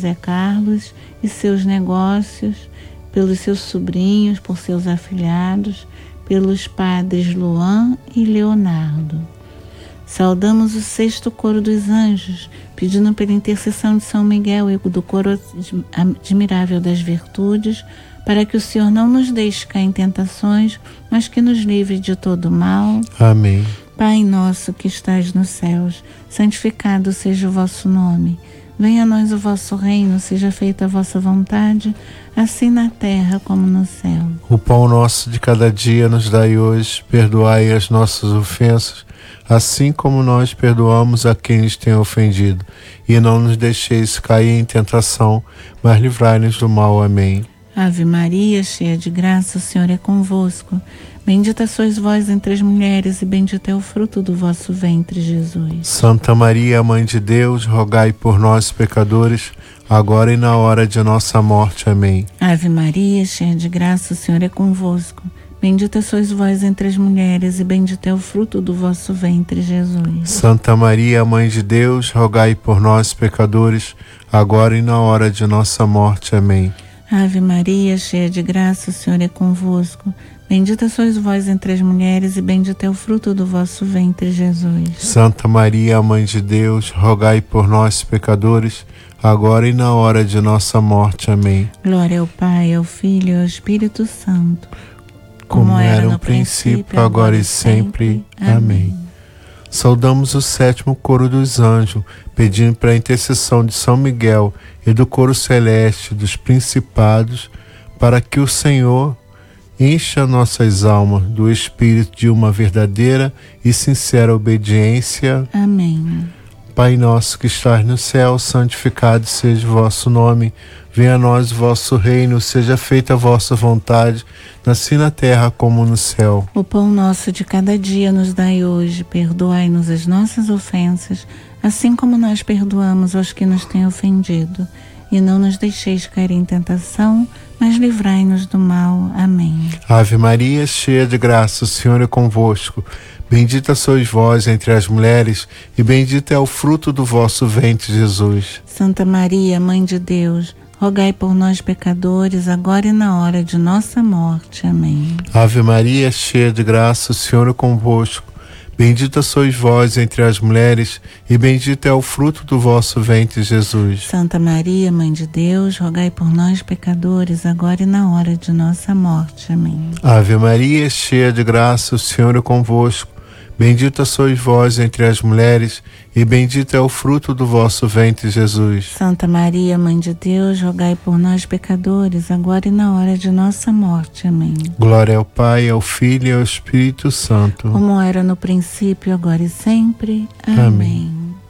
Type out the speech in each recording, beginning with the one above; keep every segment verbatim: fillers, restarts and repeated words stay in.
José Carlos e seus negócios, pelos seus sobrinhos, por seus afilhados, pelos padres Luan e Leonardo. Saudamos o sexto coro dos anjos, pedindo pela intercessão de São Miguel e do coro admirável das virtudes, para que o Senhor não nos deixe cair em tentações, mas que nos livre de todo mal. Amém. Pai nosso que estais nos céus, santificado seja o vosso nome. Venha a nós o vosso reino, seja feita a vossa vontade, assim na terra como no céu. O pão nosso de cada dia nos dai hoje, perdoai as nossas ofensas, assim como nós perdoamos a quem nos tem ofendido. E não nos deixeis cair em tentação, mas livrai-nos do mal. Amém. Ave Maria, cheia de graça, o Senhor é convosco. Bendita sois vós entre as mulheres, e bendito é o fruto do vosso ventre, Jesus. Santa Maria, Mãe de Deus, rogai por nós, pecadores, agora e na hora de nossa morte. Amém. Ave Maria, cheia de graça, o Senhor é convosco. Bendita sois vós entre as mulheres, e bendito é o fruto do vosso ventre, Jesus. Santa Maria, Mãe de Deus, rogai por nós, pecadores, agora e na hora de nossa morte. Amém. Ave Maria, cheia de graça, o Senhor é convosco. Bendita sois vós entre as mulheres, e bendito é o fruto do vosso ventre, Jesus. Santa Maria, Mãe de Deus, rogai por nós, pecadores, agora e na hora de nossa morte. Amém. Glória ao Pai, ao Filho e ao Espírito Santo, como, como era no princípio, agora e sempre. Amém. Saudamos o sétimo coro dos anjos, pedindo para a intercessão de São Miguel e do coro celeste dos principados, para que o Senhor encha nossas almas do espírito de uma verdadeira e sincera obediência. Amém. Pai nosso que estás no céu, santificado seja o vosso nome. Venha a nós o vosso reino, seja feita a vossa vontade, assim na terra como no céu. O pão nosso de cada dia nos dai hoje, perdoai-nos as nossas ofensas, assim como nós perdoamos aos que nos têm ofendido. E não nos deixeis cair em tentação, mas livrai-nos do mal. Amém. Ave Maria, cheia de graça, o Senhor é convosco. Bendita sois vós entre as mulheres, e bendito é o fruto do vosso ventre, Jesus. Santa Maria, Mãe de Deus, rogai por nós, pecadores, agora e na hora de nossa morte. Amém. Ave Maria, cheia de graça, o Senhor é convosco. Bendita sois vós entre as mulheres, e bendito é o fruto do vosso ventre, Jesus. Santa Maria, Mãe de Deus, rogai por nós, pecadores, agora e na hora de nossa morte. Amém. Ave Maria, cheia de graça, o Senhor é convosco. Bendita sois vós entre as mulheres, e bendito é o fruto do vosso ventre, Jesus. Santa Maria, Mãe de Deus, rogai por nós, pecadores, agora e na hora de nossa morte. Amém. Glória ao Pai, ao Filho e ao Espírito Santo, como era no princípio, agora e sempre. Amém. Amém.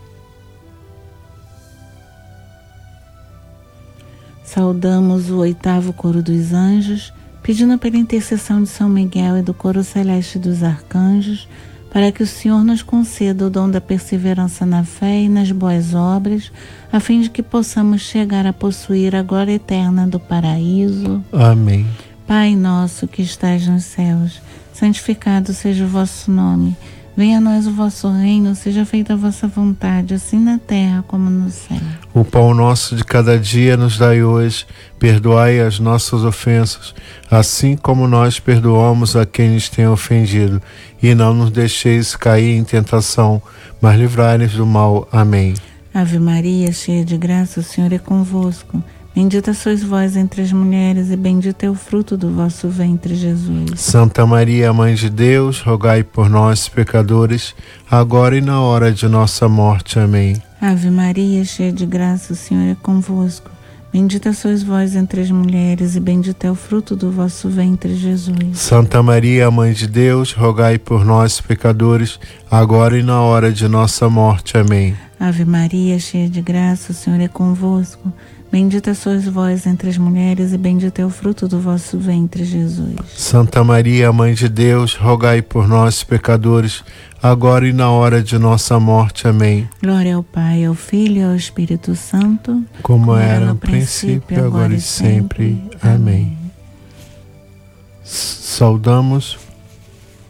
Saudamos o oitavo coro dos anjos, pedindo pela intercessão de São Miguel e do coro celeste dos arcanjos, para que o Senhor nos conceda o dom da perseverança na fé e nas boas obras, a fim de que possamos chegar a possuir a glória eterna do paraíso. Amém. Pai nosso que estais nos céus, santificado seja o vosso nome. Venha a nós o vosso reino, seja feita a vossa vontade, assim na terra como no céu. O pão nosso de cada dia nos dai hoje, perdoai as nossas ofensas, assim como nós perdoamos a quem nos tem ofendido. E não nos deixeis cair em tentação, mas livrai-nos do mal. Amém. Ave Maria, cheia de graça, o Senhor é convosco. Bendita sois vós entre as mulheres, e bendito é o fruto do vosso ventre, Jesus. Santa Maria, Mãe de Deus, rogai por nós, pecadores, agora e na hora de nossa morte. Amém. Ave Maria, cheia de graça, o Senhor é convosco. Bendita sois vós entre as mulheres, e bendito é o fruto do vosso ventre, Jesus. Santa Maria, Mãe de Deus, rogai por nós, pecadores, agora e na hora de nossa morte. Amém. Ave Maria, cheia de graça, o Senhor é convosco. Bendita sois vós entre as mulheres, e bendito é o fruto do vosso ventre, Jesus. Santa Maria, Mãe de Deus, rogai por nós, pecadores, agora e na hora de nossa morte. Amém. Glória ao Pai, ao Filho e ao Espírito Santo, como, como era no princípio, agora e sempre. Amém. Saudamos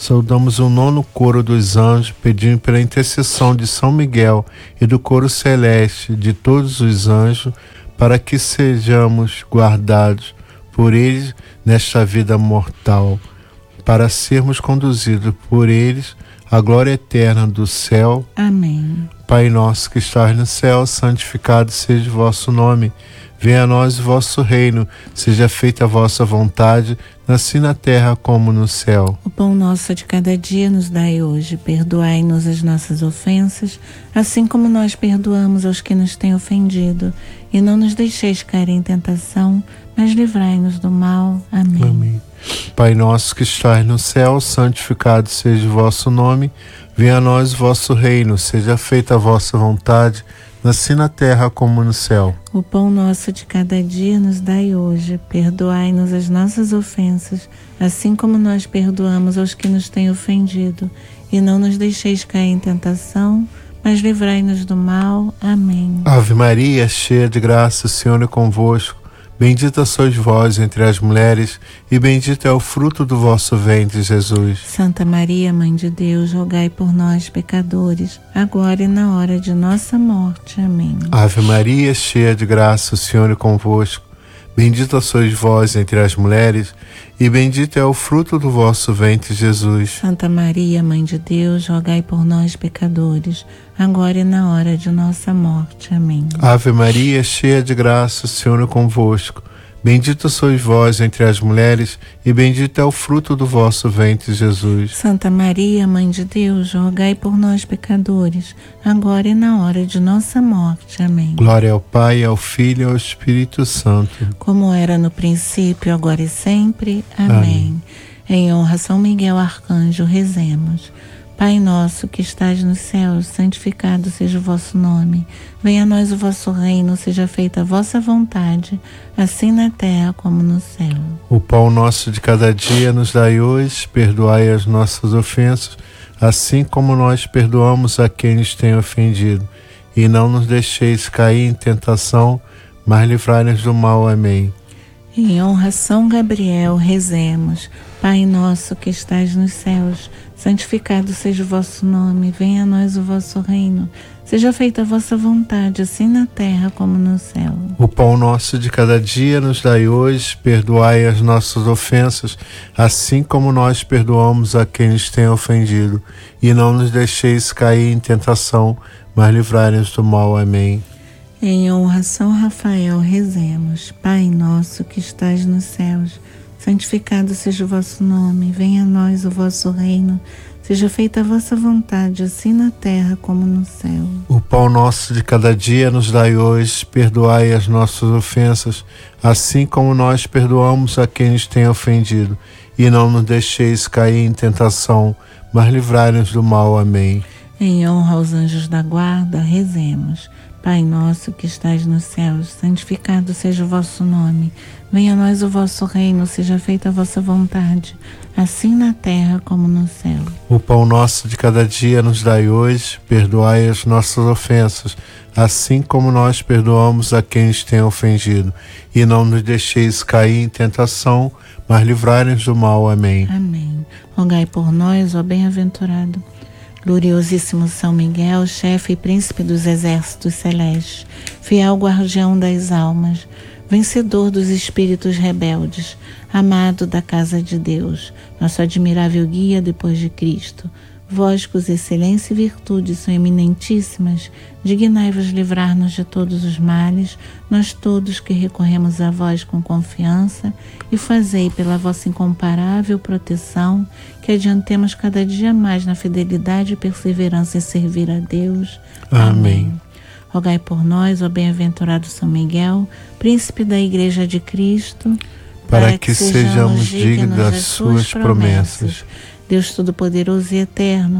Saudamos o nono coro dos anjos, pedindo pela intercessão de São Miguel e do coro celeste de todos os anjos, para que sejamos guardados por eles nesta vida mortal, para sermos conduzidos por eles à glória eterna do céu. Amém. Pai nosso que estás no céu, santificado seja o vosso nome. Venha a nós o vosso reino, seja feita a vossa vontade, assim na terra como no céu. O pão nosso de cada dia nos dai hoje. Perdoai-nos as nossas ofensas, assim como nós perdoamos aos que nos têm ofendido. E não nos deixeis cair em tentação, mas livrai-nos do mal. Amém. Amém. Pai nosso que estás no céu, santificado seja o vosso nome. Venha a nós o vosso reino, seja feita a vossa vontade, assim na terra como no céu. O pão nosso de cada dia nos dai hoje. Perdoai-nos as nossas ofensas, assim como nós perdoamos aos que nos têm ofendido. E não nos deixeis cair em tentação, mas livrai-nos do mal. Amém. Ave Maria, cheia de graça, o Senhor é convosco. Bendita sois vós entre as mulheres, e bendito é o fruto do vosso ventre, Jesus. Santa Maria, Mãe de Deus, rogai por nós, pecadores, agora e na hora de nossa morte. Amém. Ave Maria, cheia de graça, o Senhor é convosco. Bendita sois vós entre as mulheres, e bendito é o fruto do vosso ventre, Jesus. Santa Maria, Mãe de Deus, rogai por nós, pecadores, agora e na hora de nossa morte. Amém. Ave Maria, cheia de graça, o Senhor é convosco. Bendita sois vós entre as mulheres, e bendito é o fruto do vosso ventre, Jesus. Santa Maria, Mãe de Deus, rogai por nós, pecadores, agora e na hora de nossa morte. Amém. Glória ao Pai, ao Filho e ao Espírito Santo. Como era no princípio, agora e sempre. Amém. Amém. Em honra a São Miguel Arcanjo, rezemos. Pai nosso que estais nos céus, santificado seja o vosso nome. Venha a nós o vosso reino, seja feita a vossa vontade, assim na terra como no céu. O pão nosso de cada dia nos dai hoje, perdoai as nossas ofensas, assim como nós perdoamos a quem nos tem ofendido. E não nos deixeis cair em tentação, mas livrai-nos do mal. Amém. Em honra a São Gabriel, rezemos. Pai nosso que estais nos céus, santificado seja o vosso nome, venha a nós o vosso reino, seja feita a vossa vontade, assim na terra como no céu. O pão nosso de cada dia nos dai hoje, perdoai as nossas ofensas, assim como nós perdoamos a quem nos tem ofendido, e não nos deixeis cair em tentação, mas livrai-nos do mal. Amém. Em honra a São Rafael, rezemos. Pai nosso que estais nos céus, santificado seja o vosso nome, venha a nós o vosso reino, seja feita a vossa vontade, assim na terra como no céu. O pão nosso de cada dia nos dai hoje, perdoai as nossas ofensas, assim como nós perdoamos a quem nos tem ofendido, e não nos deixeis cair em tentação, mas livrai-nos do mal. Amém. Em honra aos anjos da guarda, rezemos. Pai nosso que estais nos céus, santificado seja o vosso nome. Venha a nós o vosso reino, seja feita a vossa vontade, assim na terra como no céu. O pão nosso de cada dia nos dai hoje, perdoai as nossas ofensas, assim como nós perdoamos a quem nos tem ofendido. E não nos deixeis cair em tentação, mas livrai-nos do mal. Amém. Amém. Rogai por nós, ó bem-aventurado gloriosíssimo São Miguel, chefe e príncipe dos exércitos celestes, fiel guardião das almas, vencedor dos espíritos rebeldes, amado da casa de Deus, nosso admirável guia depois de Cristo. Vós, cuja excelência e virtude são eminentíssimas, dignai-vos livrar-nos de todos os males, nós todos que recorremos a vós com confiança, e fazei pela vossa incomparável proteção que adiantemos cada dia mais na fidelidade e perseverança em servir a Deus. Amém. Amém. Rogai por nós, ó bem-aventurado São Miguel, príncipe da Igreja de Cristo, para, para que, que sejamos dignos das suas promessas. Deus Todo-Poderoso e Eterno, que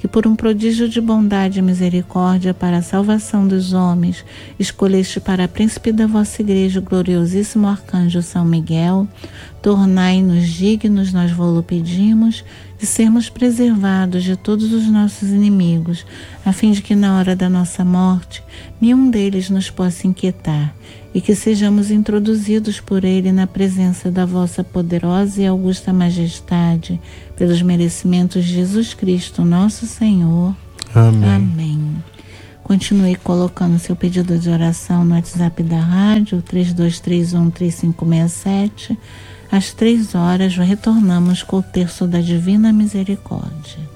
que por um prodígio de bondade e misericórdia para a salvação dos homens, escolheste para príncipe da vossa igreja o gloriosíssimo arcanjo São Miguel, tornai-nos dignos, nós vô-lo pedimos, de sermos preservados de todos os nossos inimigos, a fim de que na hora da nossa morte nenhum deles nos possa inquietar, e que sejamos introduzidos por ele na presença da vossa poderosa e augusta majestade, pelos merecimentos de Jesus Cristo, nosso Senhor. Amém. Amém. Continue colocando seu pedido de oração no WhatsApp da rádio, três dois três um, três cinco seis sete. Às três horas retornamos com o terço da Divina Misericórdia.